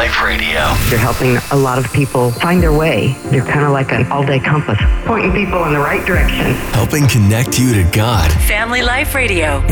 Life Radio. You're helping a lot of people find their way. You're kind of like an all-day compass, pointing people in the right direction. Helping connect you to God. Family Life Radio